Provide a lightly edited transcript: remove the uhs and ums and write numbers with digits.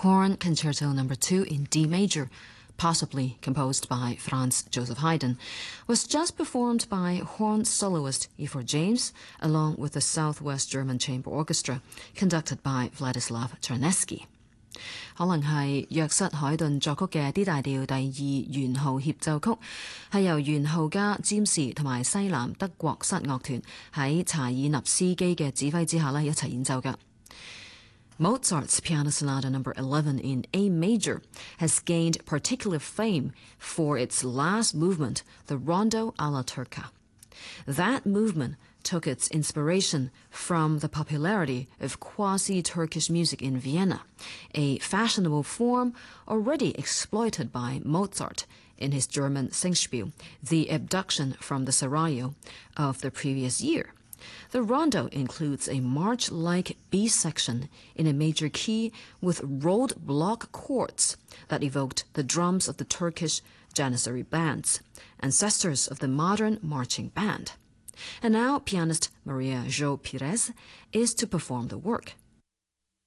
Horn Concerto No. 2 in D major, possibly composed by Franz Joseph Haydn, was just performed by horn soloist Ifor James, along with the Southwest German Chamber Orchestra, conducted by Vladislav Czarnesky. 可能係約瑟海頓作曲嘅 D 大調第2圓號協奏曲，係由圓號家詹士同埋西南德國室樂團喺查爾納斯基嘅指揮之下一齊演奏嘅。Mozart's Piano Sonata No. 11 in A major has gained particular fame for its last movement, the Rondo alla Turca. That movement took its inspiration from the popularity of quasi-Turkish music in Vienna, a fashionable form already exploited by Mozart in his German Singspiel, The Abduction from the Seraglio, of the previous year. The rondo includes a march-like B section in a major key with rolled block chords that evoked the drums of the Turkish Janissary bands, ancestors of the modern marching band. And now pianist Maria Jo Pires is to perform the work.